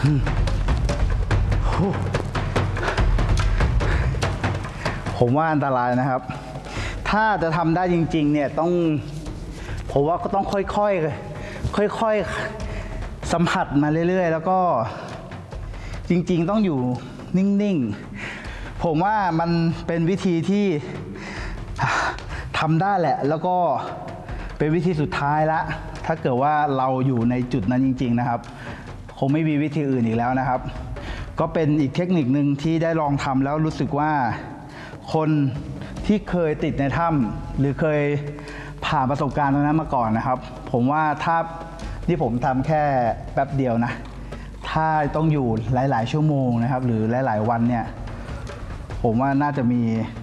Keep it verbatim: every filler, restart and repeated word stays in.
ผมว่าอันตรายนะครับ ถ้าจะทำได้จริงๆเนี่ยต้องผมว่าก็ต้องค่อยๆค่อยๆสัมผัสมาเรื่อยๆแล้วก็จริงๆต้องอยู่นิ่งๆผมว่ามันเป็นวิธีที่ทำได้แหละแล้วก็เป็นวิธีสุดท้ายละถ้าเกิดว่าเราอยู่ในจุดนั้นจริงๆนะครับคงไม่มีวิธีอื่นอีกแล้วนะครับก็เป็นอีกเทคนิคหนึ่งที่ได้ลองทำแล้วรู้สึกว่าคนที่เคยติดในถ้ำหรือเคยผ่านประสบการณ์ตรงนั้นมาก่อนนะครับผมว่าถ้านี่ผมทำแค่แป๊บเดียวนะถ้าต้องอยู่หลายๆชั่วโมงนะครับหรือหลายๆวันเนี่ยผมว่าน่าจะมี